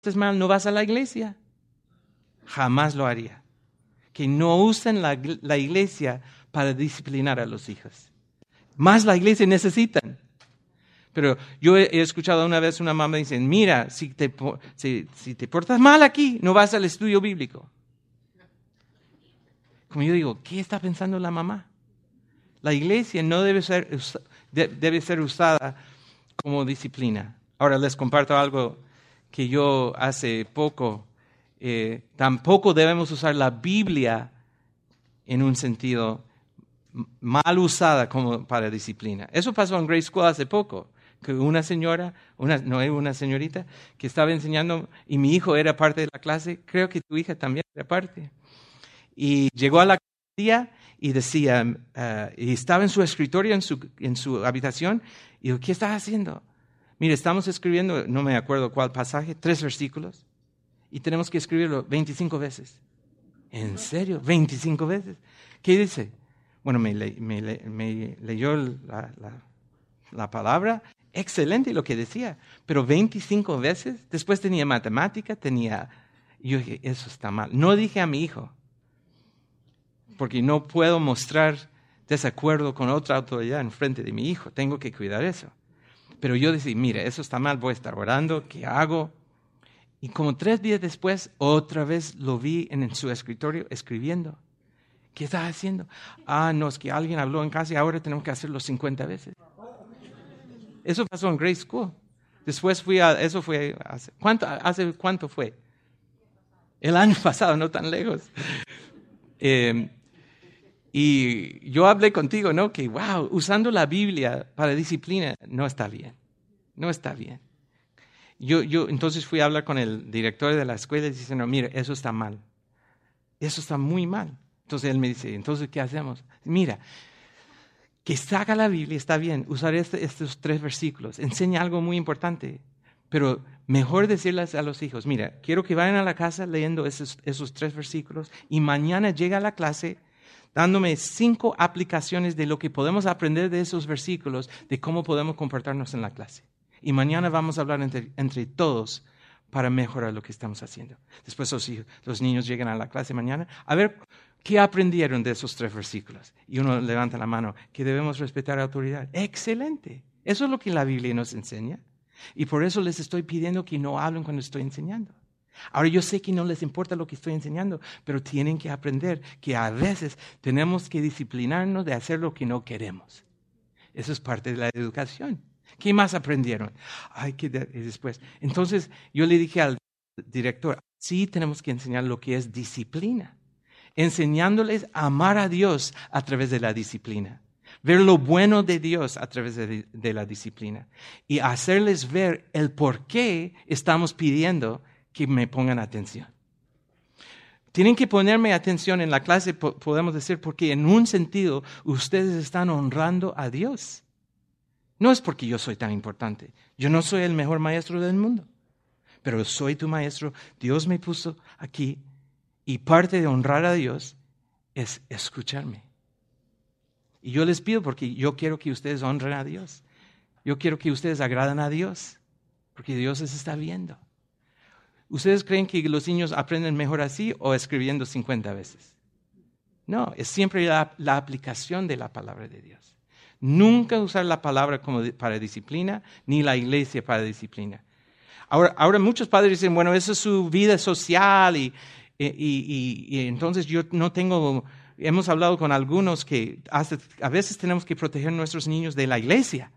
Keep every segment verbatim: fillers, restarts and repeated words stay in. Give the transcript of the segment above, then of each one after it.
portes mal, no vas a la iglesia. Jamás lo haría. Que no usen la, la iglesia para disciplinar a los hijos. Más la iglesia necesitan. Pero yo he, he escuchado una vez una mamá dice, mira, si te, si, si te portas mal aquí, no vas al estudio bíblico. Como yo digo, ¿qué está pensando la mamá? La iglesia no debe ser, debe ser usada como disciplina. Ahora les comparto algo que yo hace poco, eh, tampoco debemos usar la Biblia en un sentido mal usada como para disciplina. Eso pasó en Grace School hace poco, que una señora, una, no una señorita, que estaba enseñando y mi hijo era parte de la clase, creo que tu hija también era parte. Y llegó a la día y decía, uh, y estaba en su escritorio, en su, en su habitación, y dijo, ¿qué estás haciendo? Mire, estamos escribiendo, no me acuerdo cuál pasaje, tres versículos, y tenemos que escribirlo veinticinco veces. ¿En serio? ¿veinticinco veces? ¿Qué dice? Bueno, me, le, me, le, me leyó la, la, la palabra, excelente lo que decía, pero veinticinco veces, después tenía matemática, tenía, yo dije, eso está mal. No dije a mi hijo, porque no puedo mostrar desacuerdo con otra autoridad en frente de mi hijo. Tengo que cuidar eso. Pero yo decía, mira, eso está mal, voy a estar orando, ¿qué hago? Y como tres días después, otra vez lo vi en su escritorio escribiendo. ¿Qué estás haciendo? Ah, no, es que alguien habló en casa y ahora tenemos que hacerlo cincuenta veces. Eso pasó en Grace School. Después fui a, eso fue, hace, ¿cuánto, hace cuánto fue? El año pasado, no tan lejos. Eh, Y yo hablé contigo, ¿no? Que, wow, usando la Biblia para disciplina no está bien. No está bien. Yo, yo entonces fui a hablar con el director de la escuela y dice, no, mira, eso está mal. Eso está muy mal. Entonces él me dice, entonces, ¿qué hacemos? Mira, que saca la Biblia, está bien, usar este, estos tres versículos. Enseña algo muy importante. Pero mejor decirles a los hijos, mira, quiero que vayan a la casa leyendo esos, esos tres versículos y mañana llega a la clase dándome cinco aplicaciones de lo que podemos aprender de esos versículos, de cómo podemos comportarnos en la clase. Y mañana vamos a hablar entre, entre todos para mejorar lo que estamos haciendo. Después los, hijos, los niños llegan a la clase mañana, a ver qué aprendieron de esos tres versículos. Y uno levanta la mano, que debemos respetar a la autoridad. ¡Excelente! Eso es lo que la Biblia nos enseña. Y por eso les estoy pidiendo que no hablen cuando estoy enseñando. Ahora yo sé que no les importa lo que estoy enseñando, pero tienen que aprender que a veces tenemos que disciplinarnos de hacer lo que no queremos. Eso es parte de la educación. ¿Qué más aprendieron? Ay, que de- y después. Entonces yo le dije al director, sí tenemos que enseñar lo que es disciplina, enseñándoles a amar a Dios a través de la disciplina. Ver lo bueno de Dios a través de, de la disciplina y hacerles ver el por qué estamos pidiendo que me pongan atención. Tienen que ponerme atención en la clase, podemos decir, porque en un sentido ustedes están honrando a Dios. No es porque yo soy tan importante. Yo no soy el mejor maestro del mundo, pero soy tu maestro. Dios me puso aquí y parte de honrar a Dios es escucharme. Y yo les pido porque yo quiero que ustedes honren a Dios. Yo quiero que ustedes agraden a Dios, porque Dios les está viendo. ¿Ustedes creen que los niños aprenden mejor así o escribiendo cincuenta veces? No, es siempre la, la aplicación de la palabra de Dios. Nunca usar la palabra como para disciplina, ni la iglesia para disciplina. Ahora, ahora muchos padres dicen, bueno, esa es su vida social y, y, y, y entonces yo no tengo... Hemos hablado con algunos que hasta, a veces tenemos que proteger a nuestros niños de la iglesia.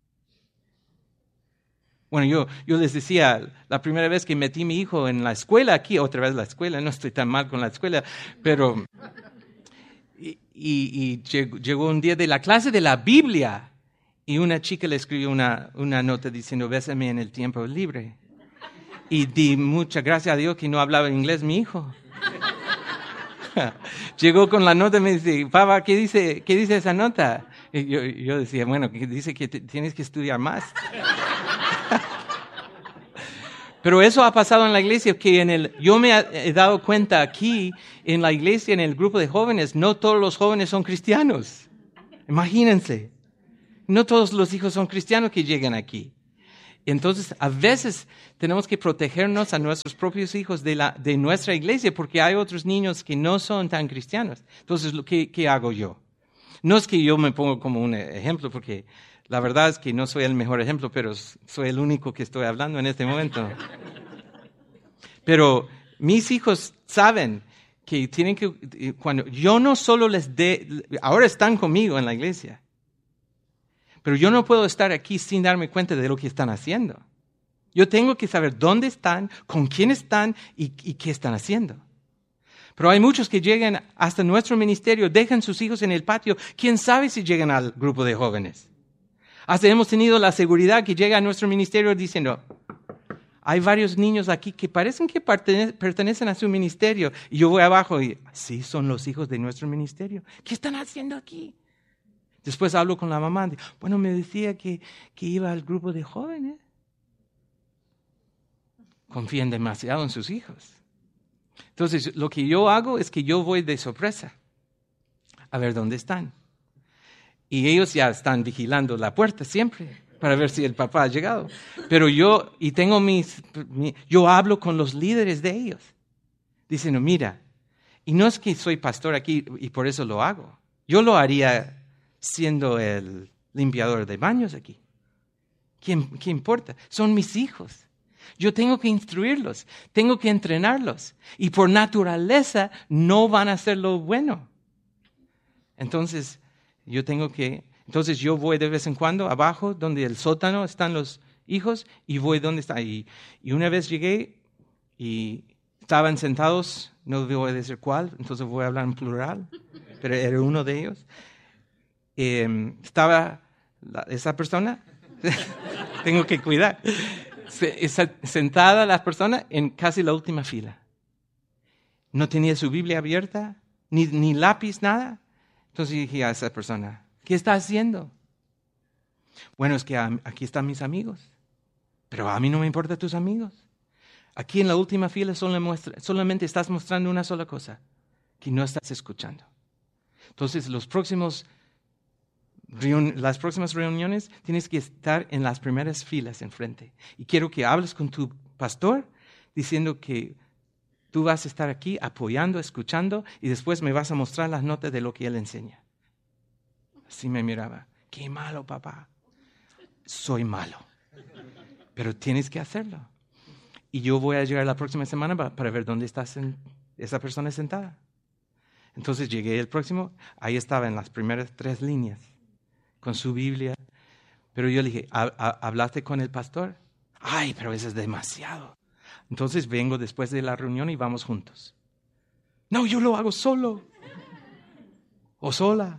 Bueno, yo, yo les decía, la primera vez que metí a mi hijo en la escuela, aquí otra vez la escuela, no estoy tan mal con la escuela, pero y, y, y llegó, llegó un día de la clase de la Biblia y una chica le escribió una, una nota diciendo, bésame en el tiempo libre. Y di muchas gracias a Dios que no hablaba inglés mi hijo. Llegó con la nota y me dice, papá, ¿qué dice, qué dice esa nota? Y yo, yo decía, bueno, que dice que te, tienes que estudiar más. Pero eso ha pasado en la iglesia, que en el, yo me he dado cuenta aquí, en la iglesia, en el grupo de jóvenes, no todos los jóvenes son cristianos. Imagínense. No todos los hijos son cristianos que llegan aquí. Entonces, a veces tenemos que protegernos a nuestros propios hijos de, la, de nuestra iglesia porque hay otros niños que no son tan cristianos. Entonces, ¿qué, qué hago yo? No es que yo me pongo como un ejemplo, porque la verdad es que no soy el mejor ejemplo, pero soy el único que estoy hablando en este momento. Pero mis hijos saben que tienen que, cuando yo no solo les dé, ahora están conmigo en la iglesia, pero yo no puedo estar aquí sin darme cuenta de lo que están haciendo. Yo tengo que saber dónde están, con quién están y, y qué están haciendo. Pero hay muchos que llegan hasta nuestro ministerio, dejan sus hijos en el patio. ¿Quién sabe si llegan al grupo de jóvenes? Hasta hemos tenido la seguridad que llega a nuestro ministerio diciendo, hay varios niños aquí que parecen que pertenecen a su ministerio. Y yo voy abajo y, sí, son los hijos de nuestro ministerio. ¿Qué están haciendo aquí? Después hablo con la mamá. Bueno, me decía que, que iba al grupo de jóvenes. Confían demasiado en sus hijos. Entonces, lo que yo hago es que yo voy de sorpresa a ver dónde están. Y ellos ya están vigilando la puerta siempre para ver si el papá ha llegado. Pero yo, y tengo mis, mi, yo hablo con los líderes de ellos, diciendo, mira, y no es que soy pastor aquí y por eso lo hago. Yo lo haría siendo el limpiador de baños aquí. ¿Qué, qué importa? Son mis hijos. Yo tengo que instruirlos, tengo que entrenarlos. Y por naturaleza no van a hacer lo bueno. Entonces, yo tengo que... Entonces yo voy de vez en cuando abajo, donde el sótano están los hijos, y voy donde está. Y, y una vez llegué y estaban sentados, no voy a decir cuál, entonces voy a hablar en plural, pero era uno de ellos. Eh, estaba la, esa persona, tengo que cuidar, se, esa, sentada la persona en casi la última fila. No tenía su Biblia abierta, ni, ni lápiz, nada. Entonces dije a esa persona, ¿qué está haciendo? Bueno, es que aquí están mis amigos, pero a mí no me importan tus amigos. Aquí en la última fila solo muestra, solamente estás mostrando una sola cosa, que no estás escuchando. Entonces, los próximos, las próximas reuniones tienes que estar en las primeras filas enfrente. Y quiero que hables con tu pastor diciendo que tú vas a estar aquí apoyando, escuchando, y después me vas a mostrar las notas de lo que él enseña. Así me miraba. Qué malo, papá. Soy malo. Pero tienes que hacerlo. Y yo voy a llegar la próxima semana para, para ver dónde está sen- esa persona sentada. Entonces llegué el próximo. Ahí estaba en las primeras tres líneas, con su Biblia. Pero yo le dije, ¿hablaste con el pastor? Ay, pero eso es demasiado. Entonces vengo después de la reunión y vamos juntos. No, yo lo hago solo. O sola.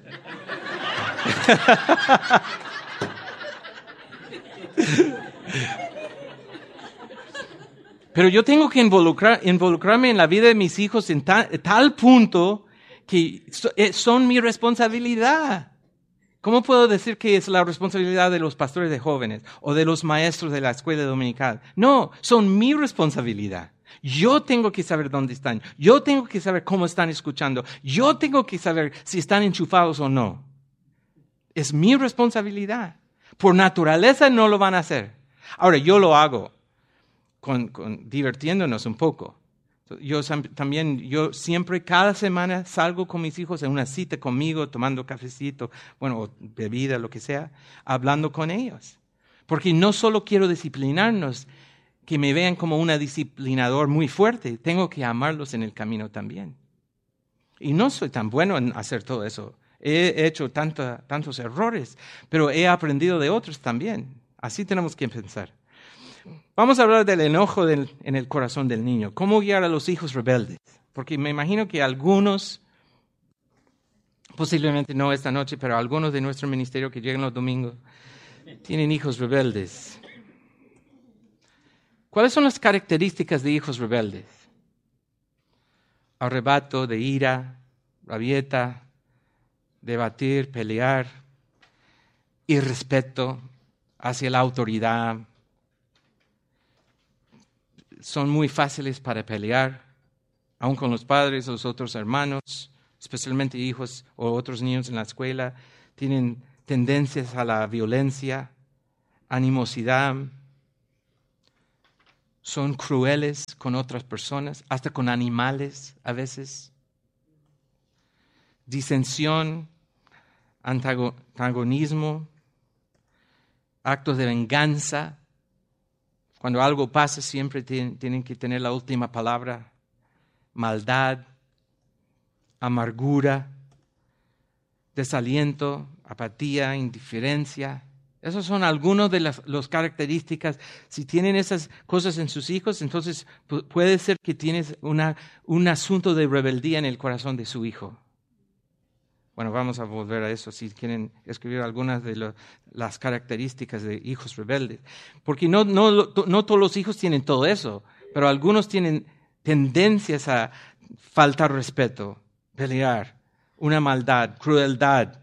Pero yo tengo que involucrar, involucrarme en la vida de mis hijos en ta, tal punto que so, eh, son mi responsabilidad. ¿Cómo puedo decir que es la responsabilidad de los pastores de jóvenes o de los maestros de la escuela dominical? No, son mi responsabilidad. Yo tengo que saber dónde están. Yo tengo que saber cómo están escuchando. Yo tengo que saber si están enchufados o no. Es mi responsabilidad. Por naturaleza no lo van a hacer. Ahora, yo lo hago con, con divirtiéndonos un poco. Yo también, yo siempre, cada semana salgo con mis hijos en una cita conmigo, tomando cafecito, bueno, bebida, lo que sea, hablando con ellos. Porque no solo quiero disciplinarnos, que me vean como un disciplinador muy fuerte, tengo que amarlos en el camino también. Y no soy tan bueno en hacer todo eso. He hecho tanta, tantos errores, pero he aprendido de otros también. Así tenemos que pensar. Vamos a hablar del enojo del, en el corazón del niño. ¿Cómo guiar a los hijos rebeldes? Porque me imagino que algunos, posiblemente no esta noche, pero algunos de nuestro ministerio que llegan los domingos, tienen hijos rebeldes. ¿Cuáles son las características de hijos rebeldes? Arrebato de ira, rabieta, debatir, pelear, irrespeto hacia la autoridad. Son muy fáciles para pelear, aun con los padres o los otros hermanos, especialmente hijos o otros niños en la escuela, tienen tendencias a la violencia, animosidad, son crueles con otras personas, hasta con animales a veces. Disensión, antagonismo, actos de venganza. Cuando algo pasa siempre tienen, tienen que tener la última palabra. Maldad, amargura, desaliento, apatía, indiferencia. Esas son algunas de las, las características. Si tienen esas cosas en sus hijos, entonces pu- puede ser que tienes una, un asunto de rebeldía en el corazón de su hijo. Bueno, vamos a volver a eso si quieren escribir algunas de lo, las características de hijos rebeldes. Porque no, no, no todos los hijos tienen todo eso, pero algunos tienen tendencias a faltar respeto, pelear, una maldad, crueldad.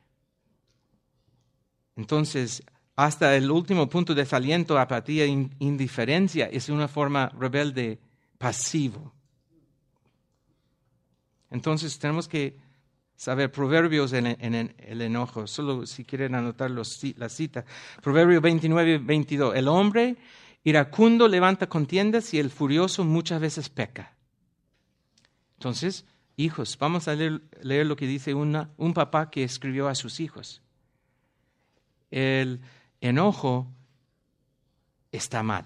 Entonces, hasta el último punto, desaliento, apatía, in, indiferencia, es una forma rebelde pasivo. Entonces, tenemos que saber proverbios en, en, en el enojo. Solo si quieren anotar los, la cita. Proverbio veintinueve, veintidós. El hombre iracundo levanta contiendas y el furioso muchas veces peca. Entonces, hijos, vamos a leer, leer lo que dice una, un papá que escribió a sus hijos. El enojo está mal.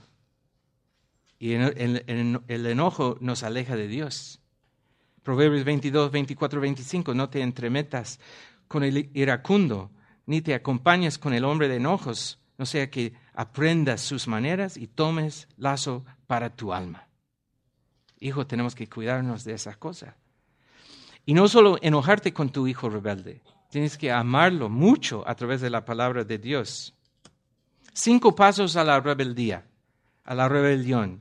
Y el, el, el, el enojo nos aleja de Dios. Proverbios veintidós, veinticuatro, veinticinco. No te entremetas con el iracundo, ni te acompañes con el hombre de enojos, no sea que aprendas sus maneras y tomes lazo para tu alma. Hijo, tenemos que cuidarnos de esas cosas. Y no solo enojarte con tu hijo rebelde, tienes que amarlo mucho a través de la palabra de Dios. Cinco pasos a la rebeldía, a la rebelión.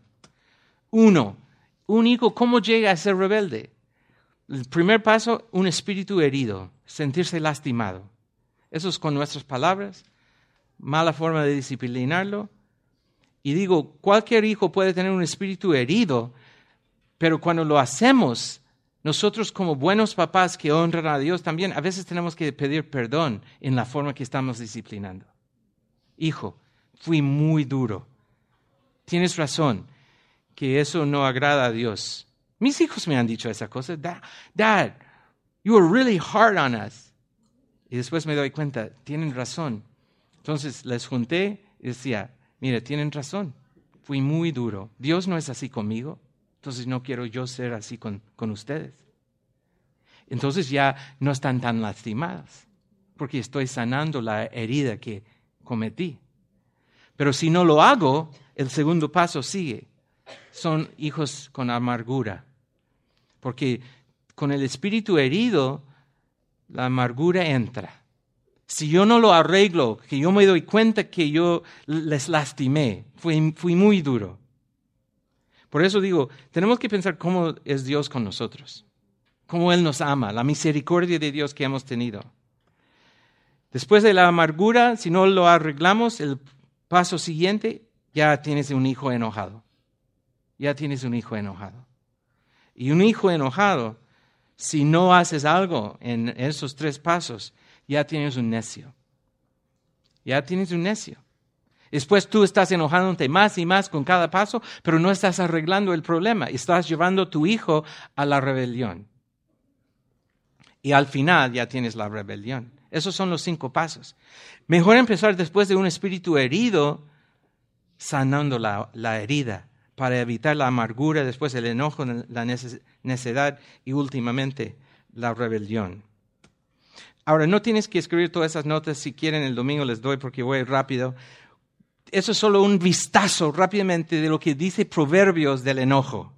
Uno, un hijo, ¿cómo llega a ser rebelde? El primer paso, un espíritu herido, sentirse lastimado. Eso es con nuestras palabras, mala forma de disciplinarlo. Y digo, cualquier hijo puede tener un espíritu herido, pero cuando lo hacemos, nosotros como buenos papás que honran a Dios también, a veces tenemos que pedir perdón en la forma que estamos disciplinando. Hijo, fui muy duro. Tienes razón, que eso no agrada a Dios. Mis hijos me han dicho esa cosa. Dad, Dad, you were really hard on us. Y después me doy cuenta, tienen razón. Entonces les junté y decía, mire, tienen razón. Fui muy duro. Dios no es así conmigo. Entonces no quiero yo ser así con, con ustedes. Entonces ya no están tan lastimadas, porque estoy sanando la herida que cometí. Pero si no lo hago, el segundo paso sigue. Son hijos con amargura, porque con el espíritu herido, la amargura entra. Si yo no lo arreglo, que yo me doy cuenta que yo les lastimé, fui, fui muy duro. Por eso digo, tenemos que pensar cómo es Dios con nosotros, cómo Él nos ama, la misericordia de Dios que hemos tenido. Después de la amargura, si no lo arreglamos, el paso siguiente, ya tienes un hijo enojado. Ya tienes un hijo enojado. Y un hijo enojado, si no haces algo en esos tres pasos, ya tienes un necio. Ya tienes un necio. Después tú estás enojándote más y más con cada paso, pero no estás arreglando el problema. Estás llevando a tu hijo a la rebelión. Y al final ya tienes la rebelión. Esos son los cinco pasos. Mejor empezar después de un espíritu herido, sanando la, la herida, para evitar la amargura, después el enojo, la necedad y últimamente la rebelión. Ahora, no tienes que escribir todas esas notas. Si quieren, el domingo les doy porque voy rápido. Eso es solo un vistazo rápidamente de lo que dice Proverbios del enojo.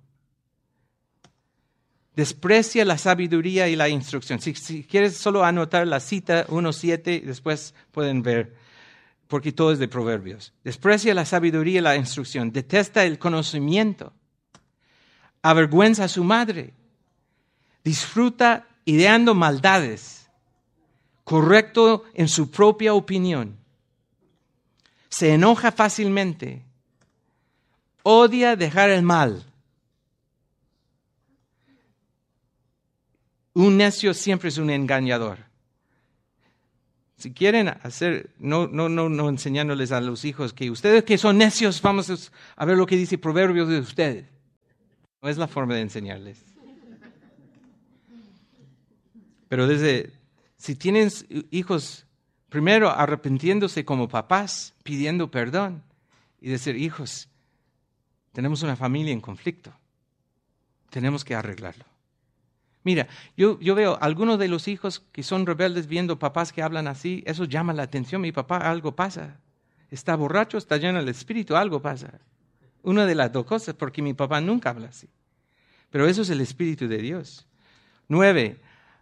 Desprecia la sabiduría y la instrucción. Si, si quieres solo anotar la cita uno siete, después pueden ver, porque todo es de Proverbios. Desprecia la sabiduría y la instrucción. Detesta el conocimiento. Avergüenza a su madre. Disfruta ideando maldades. Correcto en su propia opinión. Se enoja fácilmente. Odia dejar el mal. Un necio siempre es un engañador. Si quieren hacer, no, no, no, no enseñándoles a los hijos que ustedes que son necios, vamos a ver lo que dice Proverbios de ustedes. No es la forma de enseñarles. Pero desde, si tienen hijos, primero arrepintiéndose como papás, pidiendo perdón y decir, hijos, tenemos una familia en conflicto, tenemos que arreglarlo. Mira, yo, yo veo algunos de los hijos que son rebeldes viendo papás que hablan así, eso llama la atención. Mi papá, algo pasa. Está borracho, está lleno del espíritu, algo pasa. Una de las dos cosas, porque mi papá nunca habla así. Pero eso es el Espíritu de Dios. Nueve,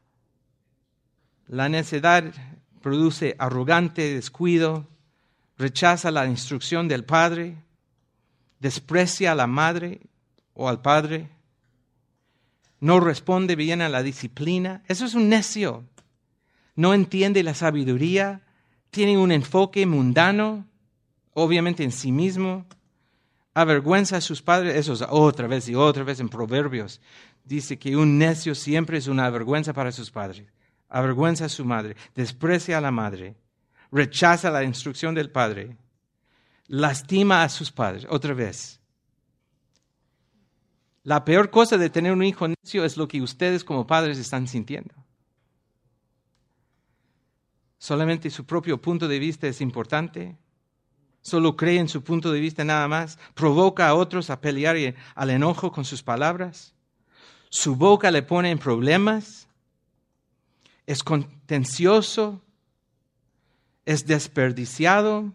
la necedad produce arrogante descuido, rechaza la instrucción del padre, desprecia a la madre o al padre, no responde bien a la disciplina. Eso es un necio. No entiende la sabiduría, tiene un enfoque mundano, obviamente en sí mismo, avergüenza a sus padres. Eso es otra vez y otra vez en Proverbios. Dice que un necio siempre es una vergüenza para sus padres. Avergüenza a su madre, desprecia a la madre, rechaza la instrucción del padre, lastima a sus padres. Otra vez. La peor cosa de tener un hijo necio es lo que ustedes como padres están sintiendo. Solamente su propio punto de vista es importante. Solo cree en su punto de vista nada más. Provoca a otros a pelear y al enojo con sus palabras. Su boca le pone en problemas. Es contencioso. Es desperdiciado.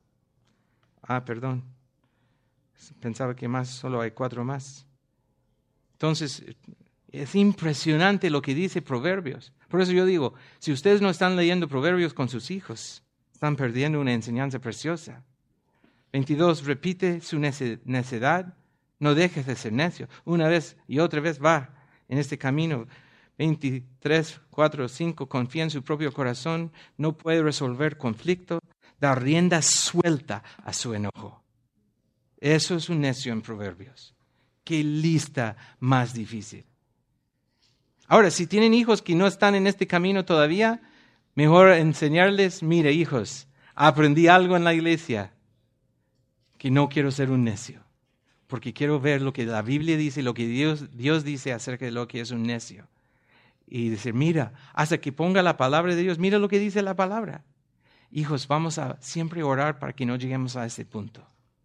Ah, perdón. Pensaba que más, solo hay cuatro más. Entonces, es impresionante lo que dice Proverbios. Por eso yo digo, si ustedes no están leyendo Proverbios con sus hijos, están perdiendo una enseñanza preciosa. veintidós, repite su necedad, no dejes de ser necio. Una vez y otra vez va en este camino. veintitrés, cuatro, cinco, confía en su propio corazón, no puede resolver conflicto, da rienda suelta a su enojo. Eso es un necio en Proverbios. Qué lista más difícil. Ahora, si tienen hijos que no están en este camino todavía, mejor enseñarles, mire hijos, aprendí algo en la iglesia, que no quiero ser un necio, porque quiero ver lo que la Biblia dice, lo que Dios, Dios dice acerca de lo que es un necio. Y decir, mira, hasta que ponga la palabra de Dios, mira lo que dice la palabra. Hijos, vamos a siempre orar para que no lleguemos a ese punto.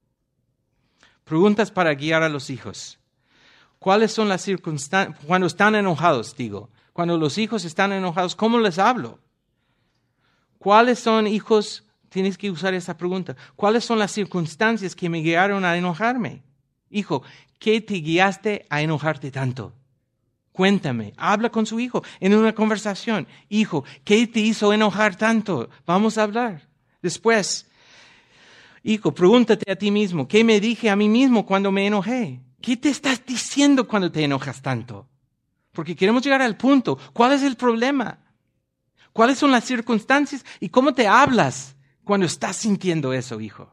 Preguntas para guiar a los hijos. ¿Cuáles son las circunstancias? Cuando están enojados, digo. Cuando los hijos están enojados, ¿cómo les hablo? ¿Cuáles son, hijos? Tienes que usar esa pregunta. ¿Cuáles son las circunstancias que me guiaron a enojarme? Hijo, ¿qué te guiaste a enojarte tanto? Cuéntame. Habla con su hijo en una conversación. Hijo, ¿qué te hizo enojar tanto? Vamos a hablar. Después, hijo, pregúntate a ti mismo, ¿qué me dije a mí mismo cuando me enojé? ¿Qué te estás diciendo cuando te enojas tanto? Porque queremos llegar al punto. ¿Cuál es el problema? ¿Cuáles son las circunstancias? ¿Y cómo te hablas cuando estás sintiendo eso, hijo?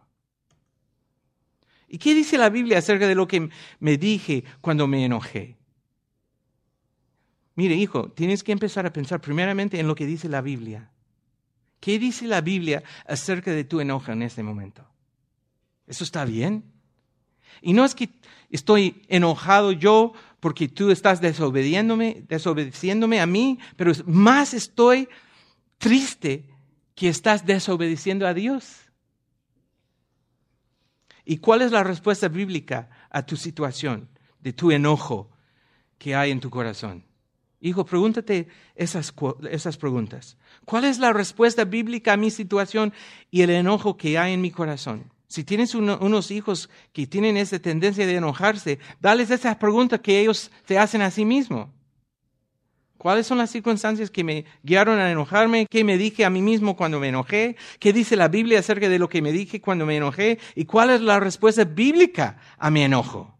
¿Y qué dice la Biblia acerca de lo que me dije cuando me enojé? Mire, hijo, tienes que empezar a pensar primeramente en lo que dice la Biblia. ¿Qué dice la Biblia acerca de tu enojo en este momento? ¿Eso está bien? Y no es que estoy enojado yo porque tú estás desobediéndome, desobedeciéndome a mí, pero más estoy triste que estás desobedeciendo a Dios. ¿Y cuál es la respuesta bíblica a tu situación, de tu enojo que hay en tu corazón? Hijo, pregúntate esas, esas preguntas. ¿Cuál es la respuesta bíblica a mi situación y el enojo que hay en mi corazón? Si tienes uno, unos hijos que tienen esa tendencia de enojarse, dales esas preguntas que ellos te hacen a sí mismos. ¿Cuáles son las circunstancias que me guiaron a enojarme? ¿Qué me dije a mí mismo cuando me enojé? ¿Qué dice la Biblia acerca de lo que me dije cuando me enojé? ¿Y cuál es la respuesta bíblica a mi enojo?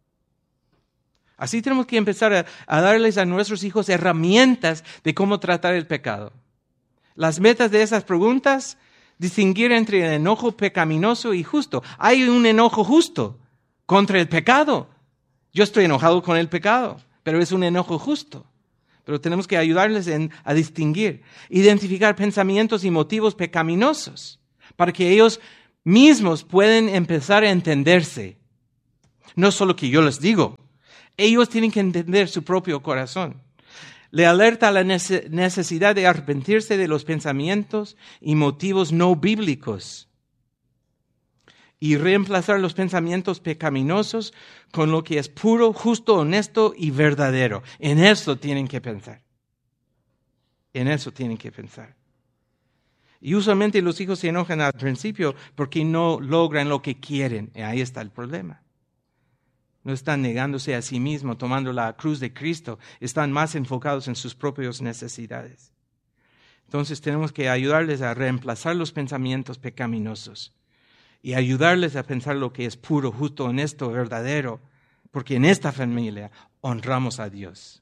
Así tenemos que empezar a, a darles a nuestros hijos herramientas de cómo tratar el pecado. Las metas de esas preguntas, distinguir entre el enojo pecaminoso y justo. Hay un enojo justo contra el pecado. Yo estoy enojado con el pecado, pero es un enojo justo. pero tenemos que ayudarles en, a distinguir, identificar pensamientos y motivos pecaminosos para que ellos mismos puedan empezar a entenderse. No solo que yo les digo, ellos tienen que entender su propio corazón. Le alerta a la necesidad de arrepentirse de los pensamientos y motivos no bíblicos y reemplazar los pensamientos pecaminosos con lo que es puro, justo, honesto y verdadero. En eso tienen que pensar. En eso tienen que pensar. Y usualmente los hijos se enojan al principio porque no logran lo que quieren. Y ahí está el problema. No están negándose a sí mismos, tomando la cruz de Cristo. Están más enfocados en sus propias necesidades. Entonces tenemos que ayudarles a reemplazar los pensamientos pecaminosos y ayudarles a pensar lo que es puro, justo, honesto, verdadero, porque en esta familia honramos a Dios.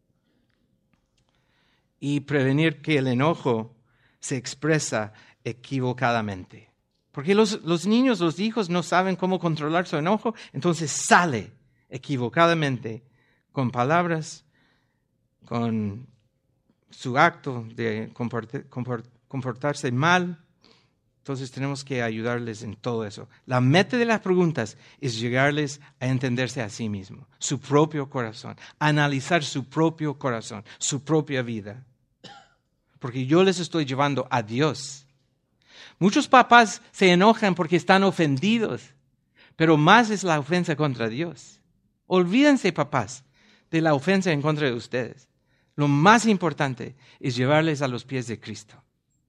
Y prevenir que el enojo se expresa equivocadamente. Porque los, los niños, los hijos no saben cómo controlar su enojo, entonces sale equivocadamente con palabras, con su acto de comportar, comport, comportarse mal. Entonces tenemos que ayudarles en todo eso. La meta de las preguntas es llegarles a entenderse a sí mismo, su propio corazón, analizar su propio corazón, su propia vida. Porque yo les estoy llevando a Dios. Muchos papás se enojan porque están ofendidos, pero más es la ofensa contra Dios. Olvídense, papás, de la ofensa en contra de ustedes. Lo más importante es llevarles a los pies de Cristo.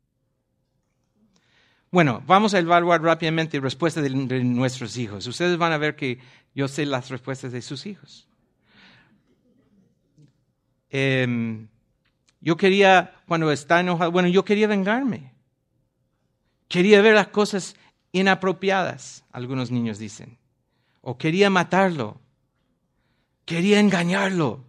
Bueno, vamos a evaluar rápidamente respuestas de, de nuestros hijos. Ustedes van a ver que yo sé las respuestas de sus hijos. Eh, yo quería, cuando está enojado, bueno, yo quería vengarme. Quería ver las cosas inapropiadas, algunos niños dicen. O quería matarlo. Quería engañarlo.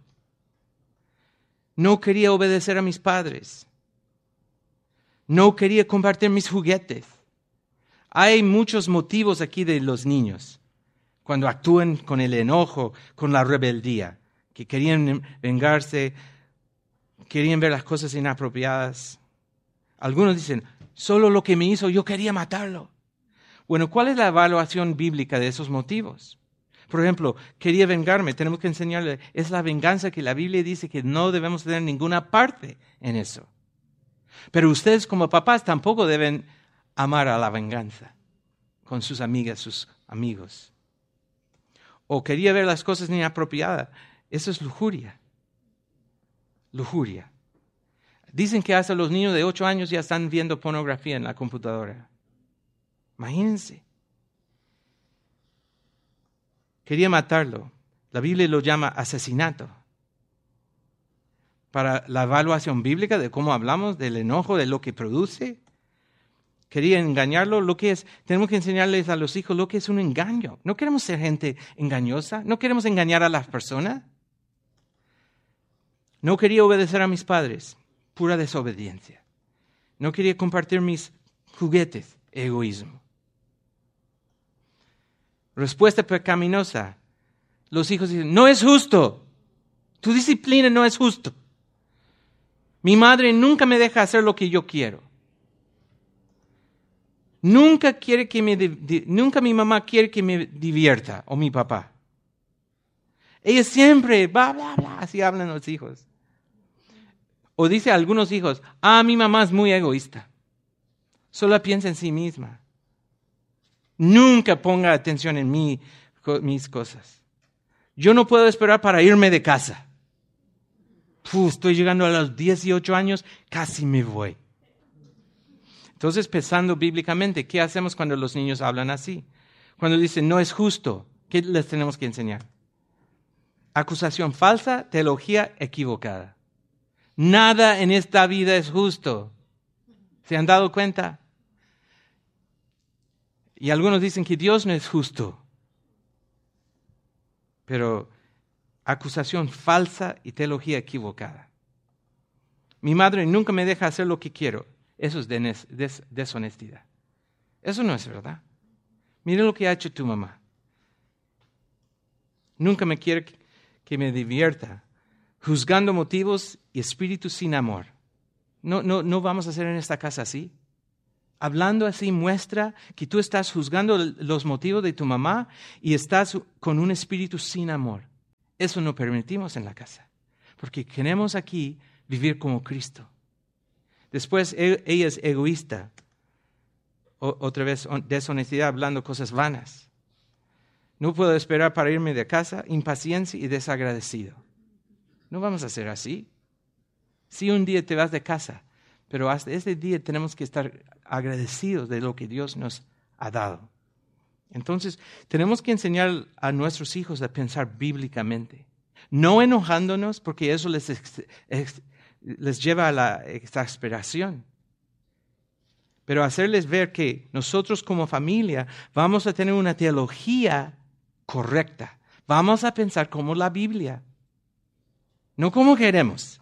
No quería obedecer a mis padres. No quería compartir mis juguetes. Hay muchos motivos aquí de los niños cuando actúan con el enojo, con la rebeldía, que querían vengarse, querían ver las cosas inapropiadas. Algunos dicen, solo lo que me hizo, yo quería matarlo. Bueno, ¿cuál es la evaluación bíblica de esos motivos? Por ejemplo, quería vengarme, tenemos que enseñarle, es la venganza que la Biblia dice que no debemos tener ninguna parte en eso. Pero ustedes como papás tampoco deben amar a la venganza con sus amigas, sus amigos. O quería ver las cosas inapropiadas. Eso es lujuria. Lujuria. Dicen que hasta los niños de ocho años ya están viendo pornografía en la computadora. Imagínense. Quería matarlo. La Biblia lo llama asesinato. Para la evaluación bíblica de cómo hablamos, del enojo, de lo que produce. Quería engañarlo, lo que es, tenemos que enseñarles a los hijos lo que es un engaño. No queremos ser gente engañosa, no queremos engañar a las personas. No quería obedecer a mis padres, pura desobediencia. No quería compartir mis juguetes, egoísmo. Respuesta pecaminosa. Los hijos dicen, no es justo, tu disciplina no es justo. Mi madre nunca me deja hacer lo que yo quiero. Nunca quiere que me, di, nunca mi mamá quiere que me divierta, o mi papá. Ella siempre, bla, bla, bla, así hablan los hijos. O dice a algunos hijos, ah, mi mamá es muy egoísta. Solo piensa en sí misma. Nunca ponga atención en mí, mis cosas. Yo no puedo esperar para irme de casa. Uf, estoy llegando a los dieciocho años, casi me voy. Entonces, pensando bíblicamente, ¿qué hacemos cuando los niños hablan así? Cuando dicen, no es justo, ¿qué les tenemos que enseñar? Acusación falsa, teología equivocada. Nada en esta vida es justo. ¿Se han dado cuenta? Y algunos dicen que Dios no es justo. Pero acusación falsa y teología equivocada. Mi madre nunca me deja hacer lo que quiero. Eso es des- des- deshonestidad. Eso no es verdad. Mira lo que ha hecho tu mamá. Nunca me quiere que me divierta. juzgando motivos y espíritus sin amor. No, no, no vamos a hacer en esta casa así. Hablando así muestra que tú estás juzgando los motivos de tu mamá y estás con un espíritu sin amor. Eso no permitimos en la casa, porque queremos aquí vivir como Cristo. Después, ella es egoísta. O, otra vez, deshonestidad, hablando cosas vanas. No puedo esperar para irme de casa, impaciencia y desagradecido. No vamos a ser así. Si un día te vas de casa, pero hasta ese día tenemos que estar agradecidos de lo que Dios nos ha dado. Entonces, tenemos que enseñar a nuestros hijos a pensar bíblicamente. No enojándonos, porque eso les, ex, ex, les lleva a la exasperación. Pero hacerles ver que nosotros como familia vamos a tener una teología correcta. Vamos a pensar como la Biblia, no como queremos.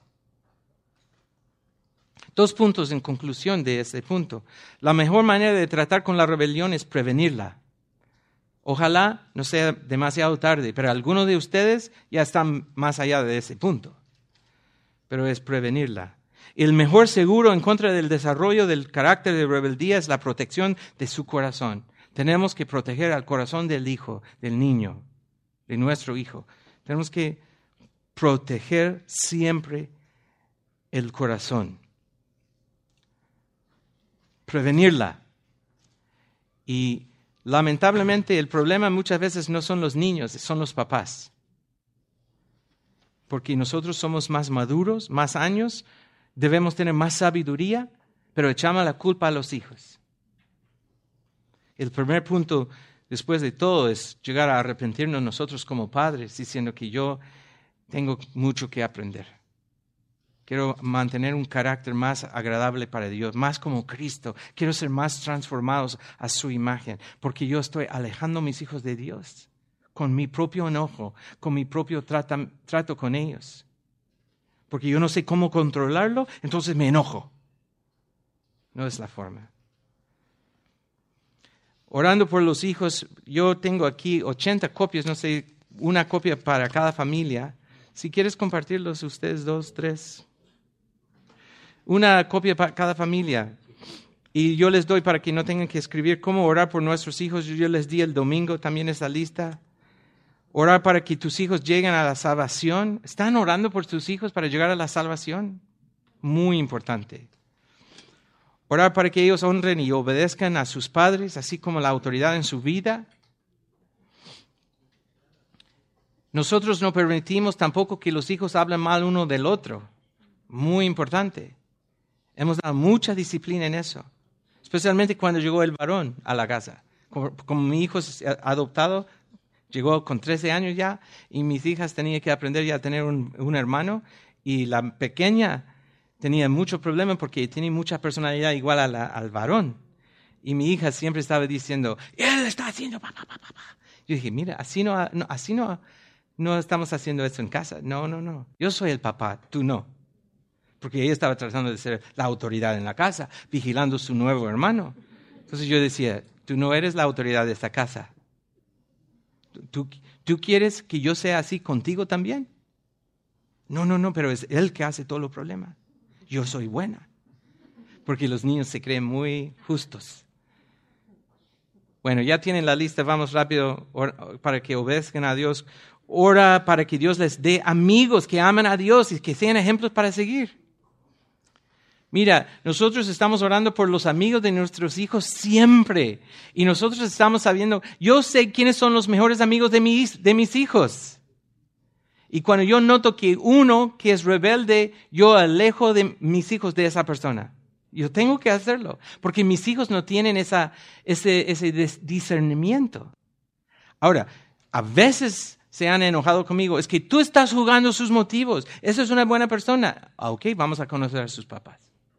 Dos puntos en conclusión de este punto. La mejor manera de tratar con la rebelión es prevenirla. Ojalá no sea demasiado tarde, pero algunos de ustedes ya están más allá de ese punto. Pero es prevenirla. El mejor seguro en contra del desarrollo del carácter de rebeldía es la protección de su corazón. Tenemos que proteger al corazón del hijo, del niño, de nuestro hijo. Tenemos que proteger siempre el corazón. Prevenirla. Y lamentablemente el problema muchas veces no son los niños, son los papás. Porque nosotros somos más maduros, más años, debemos tener más sabiduría, pero echamos la culpa a los hijos. El primer punto, después de todo, es llegar a arrepentirnos nosotros como padres, diciendo que yo tengo mucho que aprender. Quiero mantener un carácter más agradable para Dios, más como Cristo. Quiero ser más transformados a su imagen, porque yo estoy alejando a mis hijos de Dios con mi propio enojo, con mi propio trata, trato con ellos. Porque yo no sé cómo controlarlo, entonces me enojo. No es la forma. Orando por los hijos, yo tengo aquí ochenta copias, no sé, una copia para cada familia. Si quieres compartirlos ustedes dos, tres. Una copia para cada familia. Y yo les doy para que no tengan que escribir cómo orar por nuestros hijos. Yo les di el domingo también esa lista. Orar para que tus hijos lleguen a la salvación. ¿Están orando por tus hijos para llegar a la salvación? Muy importante. Orar para que ellos honren y obedezcan a sus padres, así como la autoridad en su vida. Nosotros no permitimos tampoco que los hijos hablen mal uno del otro. Muy importante. Hemos dado mucha disciplina en eso. Especialmente cuando llegó el varón a la casa. Como, como mi hijo es adoptado, llegó con trece años ya, y mis hijas tenían que aprender ya a tener un, un hermano, y la pequeña tenía mucho problema porque tenía mucha personalidad igual a la, al varón. Y mi hija siempre estaba diciendo, él está haciendo papá, papá, papá. Yo dije, mira, así no, no, así no, no estamos haciendo esto en casa. No, no, no. Yo soy el papá, tú no. Porque ella estaba tratando de ser la autoridad en la casa, vigilando a su nuevo hermano. Entonces yo decía, tú no eres la autoridad de esta casa. ¿Tú, ¿Tú quieres que yo sea así contigo también? No, no, no, pero es él que hace todos los problemas. Yo soy buena. Porque los niños se creen muy justos. Bueno, ya tienen la lista, vamos rápido para que obedezcan a Dios. Ora para que Dios les dé amigos que amen a Dios y que sean ejemplos para seguir. Mira, nosotros estamos orando por los amigos de nuestros hijos siempre. Y nosotros estamos sabiendo, yo sé quiénes son los mejores amigos de mis, de mis hijos. Y cuando yo noto que uno que es rebelde, yo alejo de mis hijos de esa persona. Yo tengo que hacerlo, porque mis hijos no tienen esa, ese, ese discernimiento. Ahora, a veces se han enojado conmigo. Es que tú estás jugando sus motivos. Eso es una buena persona. Ah, ok, vamos a conocer a sus papás.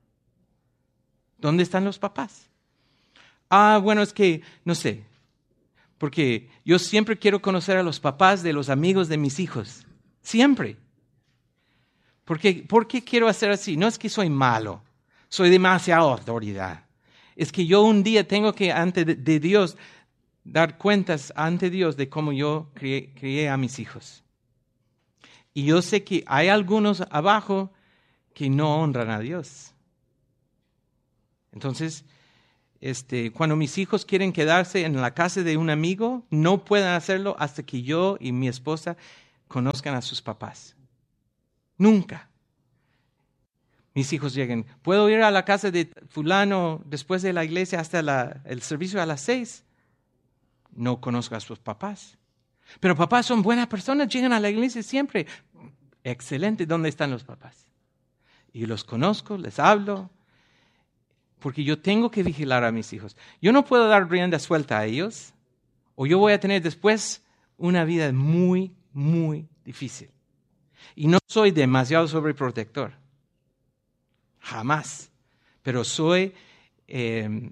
¿Dónde están los papás? Ah, bueno, es que, no sé, porque yo siempre quiero conocer a los papás de los amigos de mis hijos. Siempre. ¿Por qué, ¿Por qué quiero hacer así? No es que soy malo, soy demasiada autoridad. Es que yo un día tengo que, ante de Dios, dar cuentas ante Dios de cómo yo crié, crié a mis hijos. Y yo sé que hay algunos abajo que no honran a Dios. Entonces, este, cuando mis hijos quieren quedarse en la casa de un amigo, no pueden hacerlo hasta que yo y mi esposa conozcan a sus papás. Nunca. Mis hijos lleguen, ¿puedo ir a la casa de fulano después de la iglesia hasta la, el servicio a las seis? No conozco a sus papás. Pero papás son buenas personas, llegan a la iglesia siempre. Excelente, ¿dónde están los papás? Y los conozco, les hablo, porque yo tengo que vigilar a mis hijos. Yo no puedo dar rienda suelta a ellos, o yo voy a tener después una vida muy, muy difícil. Y no soy demasiado sobreprotector, jamás, pero soy, eh,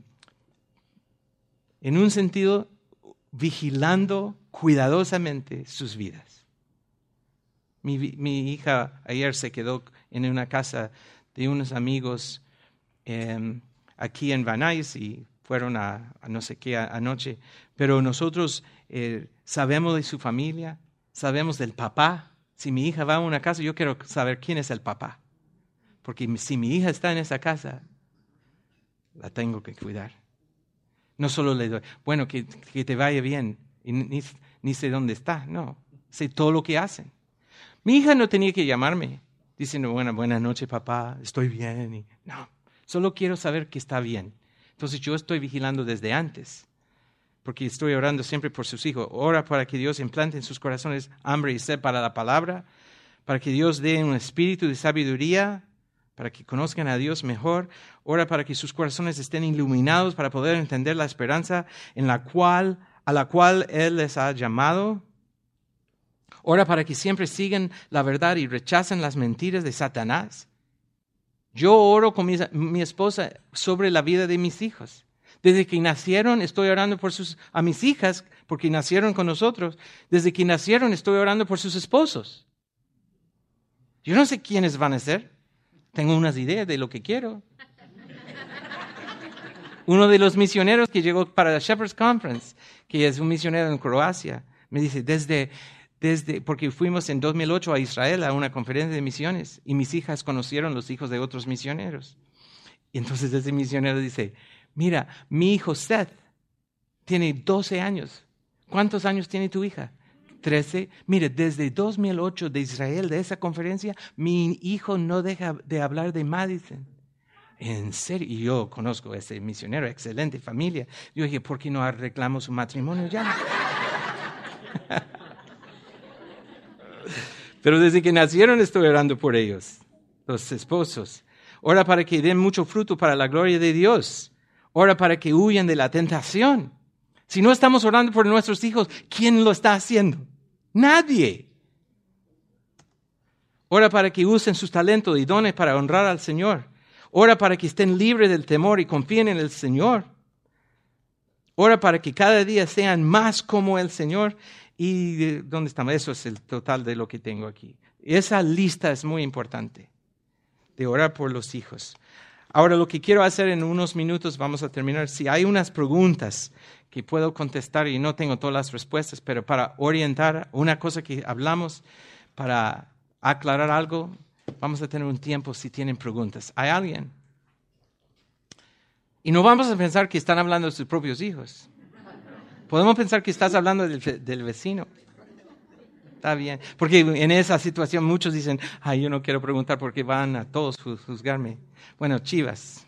en un sentido, vigilando cuidadosamente sus vidas. Mi, mi hija ayer se quedó en una casa de unos amigos eh, aquí en Van Nuys y fueron a, a no sé qué a, anoche, pero nosotros eh, sabemos de su familia, sabemos del papá. Si mi hija va a una casa, yo quiero saber quién es el papá, porque si mi hija está en esa casa, la tengo que cuidar. No solo le doy, bueno, que, que te vaya bien, y ni, ni sé dónde está, no, sé todo lo que hacen. Mi hija no tenía que llamarme diciendo, bueno, buenas noches papá, estoy bien. Y, no, solo quiero saber que está bien. Entonces yo estoy vigilando desde antes, porque estoy orando siempre por sus hijos. Ora para que Dios implante en sus corazones hambre y sed para la palabra, para que Dios dé un espíritu de sabiduría, para que conozcan a Dios mejor. Ora para que sus corazones estén iluminados para poder entender la esperanza en la cual, a la cual Él les ha llamado. Ora para que siempre sigan la verdad y rechacen las mentiras de Satanás. Yo oro con mi, mi esposa sobre la vida de mis hijos. Desde que nacieron estoy orando por sus, a mis hijas, porque nacieron con nosotros. Desde que nacieron estoy orando por sus esposos. Yo no sé quiénes van a ser. Tengo unas ideas de lo que quiero. Uno de los misioneros que llegó para la Shepherd's Conference, que es un misionero en Croacia, me dice, desde, desde, porque fuimos en dos mil ocho a Israel a una conferencia de misiones y mis hijas conocieron los hijos de otros misioneros. Y entonces ese misionero dice, mira, mi hijo Seth tiene doce años. ¿Cuántos años tiene tu hija? trece. Mire, desde dos mil ocho de Israel, de esa conferencia, mi hijo no deja de hablar de Madison. En serio, y yo conozco a ese misionero, excelente familia. Yo dije, ¿por qué no arreglamos su matrimonio ya? Pero desde que nacieron estoy orando por ellos, los esposos. Ora para que den mucho fruto para la gloria de Dios. Ora para que huyan de la tentación. Si no estamos orando por nuestros hijos, ¿quién lo está haciendo? Nadie. Ora para que usen sus talentos y dones para honrar al Señor. Ora para que estén libres del temor y confíen en el Señor. Ora para que cada día sean más como el Señor. ¿Y dónde estamos? Eso es el total de lo que tengo aquí. Esa lista es muy importante, de orar por los hijos. Ahora lo que quiero hacer en unos minutos, vamos a terminar. Si hay unas preguntas que puedo contestar y no tengo todas las respuestas, pero para orientar una cosa que hablamos, para aclarar algo, vamos a tener un tiempo si tienen preguntas. ¿Hay alguien? Y no vamos a pensar que están hablando de sus propios hijos. Podemos pensar que estás hablando del, del vecino. Está bien. Porque en esa situación muchos dicen, ay, yo no quiero preguntar porque van a todos juzgarme. Bueno, Chivas.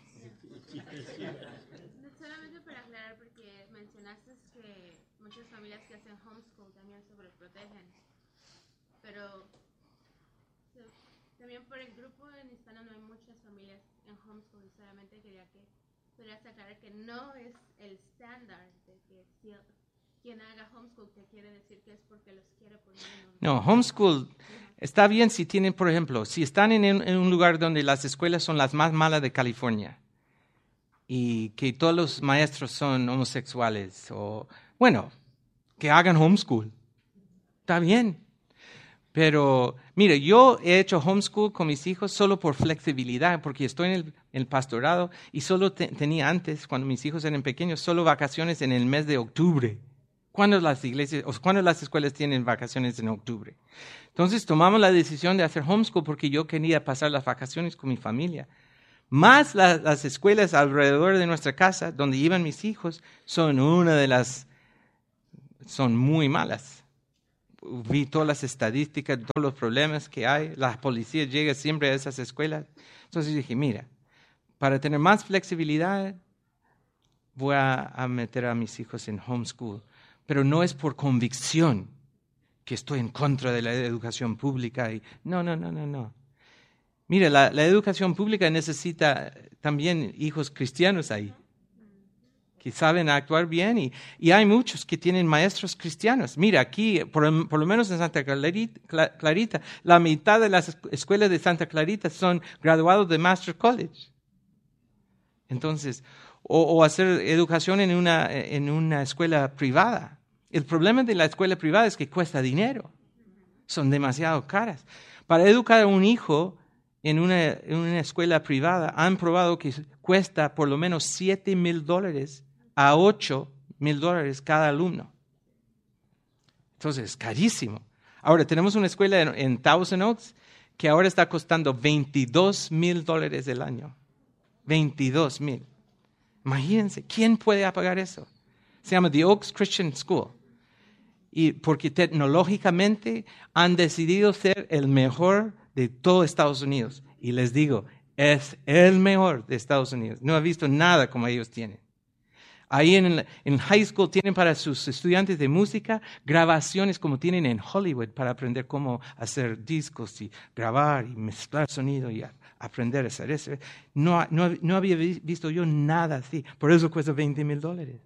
Solamente para aclarar, porque mencionaste que muchas familias que hacen homeschool también sobreprotegen. Pero también por el grupo en hispano no hay muchas familias en homeschool. Y solamente quería que pudieras aclarar que no es el estándar de que si quien haga homeschool te quiere decir que es porque los quiere poner en un... No, homeschool está bien si tienen, por ejemplo, si están en, en un lugar donde las escuelas son las más malas de California y que todos los maestros son homosexuales o, bueno, que hagan homeschool. Está bien. Pero, mire, yo he hecho homeschool con mis hijos solo por flexibilidad, porque estoy en el, en el pastorado y solo te, tenía antes, cuando mis hijos eran pequeños, solo vacaciones en el mes de octubre. ¿Cuándo las iglesias o cuándo las escuelas tienen vacaciones en octubre? Entonces tomamos la decisión de hacer homeschool porque yo quería pasar las vacaciones con mi familia. Más la, las escuelas alrededor de nuestra casa, donde iban mis hijos, son una de las, son muy malas. Vi todas las estadísticas, todos los problemas que hay. La policía llega siempre a esas escuelas. Entonces dije, mira, para tener más flexibilidad, voy a, a meter a mis hijos en homeschool. Pero no es por convicción que estoy en contra de la educación pública. Y, no, no, no, no, no. Mira, la, la educación pública necesita también hijos cristianos ahí, que saben actuar bien. Y, y hay muchos que tienen maestros cristianos. Mira, aquí, por, por lo menos en Santa Clarita, Clarita, la mitad de las escuelas de Santa Clarita son graduados de Master College. Entonces, o, o hacer educación en una, en una escuela privada. El problema de la escuela privada es que cuesta dinero. Son demasiado caras. Para educar a un hijo en una, en una escuela privada, han probado que cuesta por lo menos siete mil dólares a ocho mil dólares cada alumno. Entonces, es carísimo. Ahora, tenemos una escuela en, en Thousand Oaks que ahora está costando veintidós mil dólares el año. veintidós mil. Imagínense, ¿quién puede pagar eso? Se llama The Oaks Christian School. Y porque tecnológicamente han decidido ser el mejor de todo Estados Unidos. Y les digo, es el mejor de Estados Unidos. No he visto nada como ellos tienen. Ahí en, en high school tienen para sus estudiantes de música grabaciones como tienen en Hollywood para aprender cómo hacer discos y grabar y mezclar sonido y a, aprender a hacer eso. No, no, no había visto yo nada así. Por eso cuesta veinte mil dólares.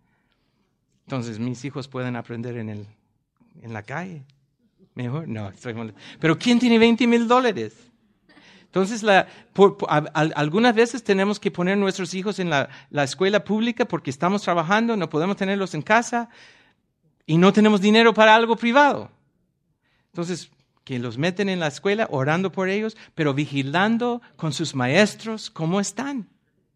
Entonces, mis hijos pueden aprender en, el, en la calle. Mejor, no, estoy mal. Pero ¿quién tiene veinte mil dólares? Entonces, la, por, por, a, a, algunas veces tenemos que poner nuestros hijos en la, la escuela pública porque estamos trabajando, no podemos tenerlos en casa y no tenemos dinero para algo privado. Entonces, que los meten en la escuela orando por ellos, pero vigilando con sus maestros cómo están.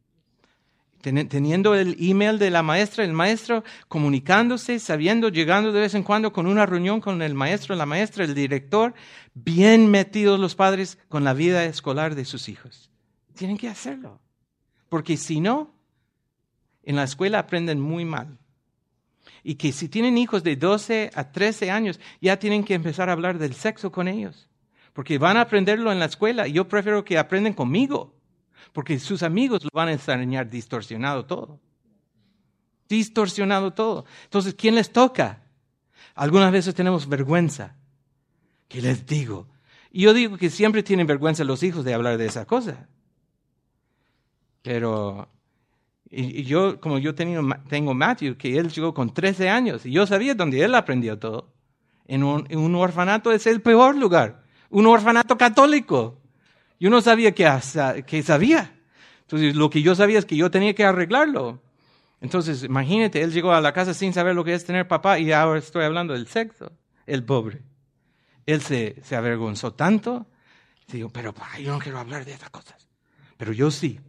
Teniendo el email de la maestra, el maestro comunicándose, sabiendo, llegando de vez en cuando con una reunión con el maestro, la maestra, el director, bien metidos los padres con la vida escolar de sus hijos. Tienen que hacerlo, porque si no, en la escuela aprenden muy mal. Y que si tienen hijos de doce a trece años, ya tienen que empezar a hablar del sexo con ellos, porque van a aprenderlo en la escuela y yo prefiero que aprenden conmigo. Porque sus amigos lo van a enseñar distorsionado todo. Distorsionado todo. Entonces, ¿quién les toca? Algunas veces tenemos vergüenza. ¿Qué les digo? Y yo digo que siempre tienen vergüenza los hijos de hablar de esa cosa. Pero, y, y yo, como yo tengo, tengo Matthew, que él llegó con trece años, y yo sabía dónde él aprendió todo. En un, en un orfanato es el peor lugar. Un orfanato católico. Yo no sabía que, que sabía. Entonces, lo que yo sabía es que yo tenía que arreglarlo. Entonces, imagínate, él llegó a la casa sin saber lo que es tener papá y ahora estoy hablando del sexo. El pobre. Él se, se avergonzó tanto. Digo, pero papá, yo no quiero hablar de esas cosas. Pero yo sí.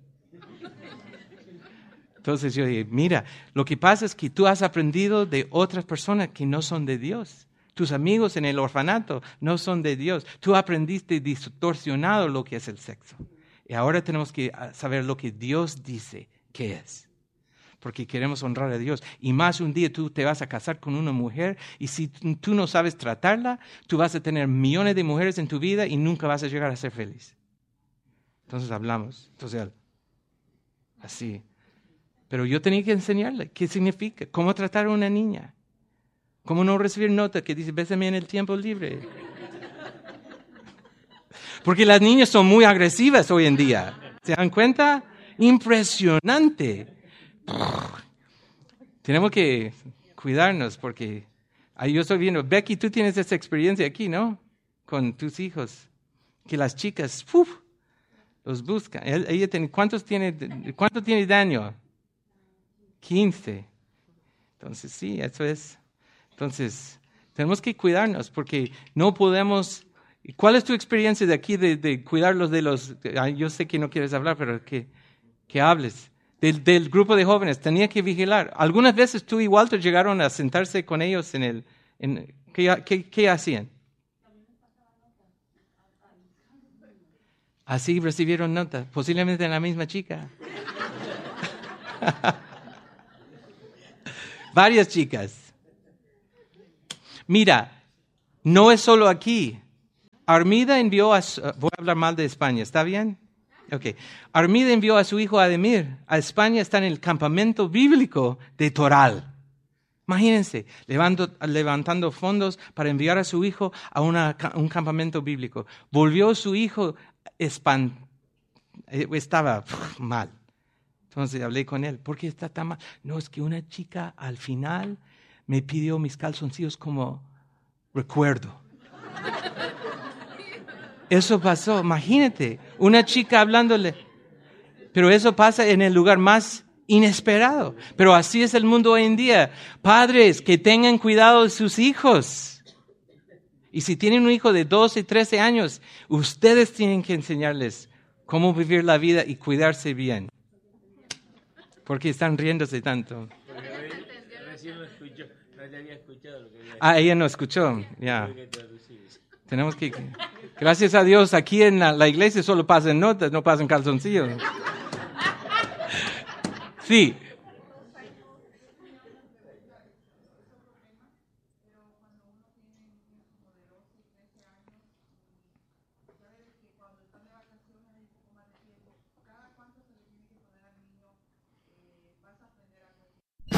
Entonces yo dije, mira, lo que pasa es que tú has aprendido de otras personas que no son de Dios. Tus amigos en el orfanato no son de Dios. Tú aprendiste distorsionado lo que es el sexo. Y ahora tenemos que saber lo que Dios dice que es. Porque queremos honrar a Dios. Y más un día tú te vas a casar con una mujer y si tú no sabes tratarla, tú vas a tener millones de mujeres en tu vida y nunca vas a llegar a ser feliz. Entonces hablamos. Entonces, así. Pero yo tenía que enseñarle qué significa, cómo tratar a una niña. ¿Cómo no recibir nota que dice, bésame en el tiempo libre? Porque las niñas son muy agresivas hoy en día. ¿Se dan cuenta? Impresionante. Tenemos que cuidarnos porque ahí yo estoy viendo, Becky, tú tienes esa experiencia aquí, ¿no? Con tus hijos. Que las chicas, ¡uf!, los buscan. Ella tiene, ¿cuántos tiene, ¿Cuánto tiene Daniel? quince. Entonces, sí, eso es... Entonces, tenemos que cuidarnos porque no podemos... ¿Cuál es tu experiencia de aquí de, de cuidarlos de los... Yo sé que no quieres hablar, pero que, que hables. Del, del grupo de jóvenes, tenía que vigilar. Algunas veces tú y Walter llegaron a sentarse con ellos en el... En, ¿qué, qué, ¿Qué hacían? Así recibieron notas, posiblemente en la misma chica. Varias chicas. Mira, no es solo aquí. Armida envió a su, voy a hablar mal de España, ¿está bien? Okay. Armida envió a su hijo Ademir a España, está en el campamento bíblico de Toral. Imagínense, levando, levantando fondos para enviar a su hijo a una, un campamento bíblico. Volvió su hijo espantado, estaba pff, mal. Entonces hablé con él, ¿por qué está tan mal? No, es que una chica al final me pidió mis calzoncillos como recuerdo. Eso pasó, imagínate, una chica hablándole. Pero eso pasa en el lugar más inesperado. Pero así es el mundo hoy en día. Padres, que tengan cuidado de sus hijos. Y si tienen un hijo de doce, trece años, ustedes tienen que enseñarles cómo vivir la vida y cuidarse bien. Porque están riéndose tanto. Recién lo escuchó, no le había escuchado lo que había. Ah, ella no escuchó, ya. Tenemos que... Gracias a Dios, aquí en la, la iglesia solo pasan notas, no pasan calzoncillos. Sí.